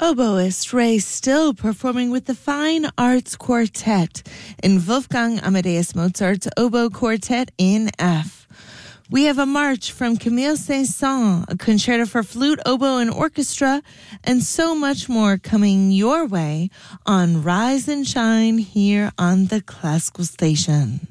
Oboist Ray Still performing with the Fine Arts Quartet in Wolfgang Amadeus Mozart's Oboe Quartet in F. We have a march from Camille Saint-Saëns, a concerto for flute, oboe, and orchestra, and so much more coming your way on Rise and Shine here on the Classical Station.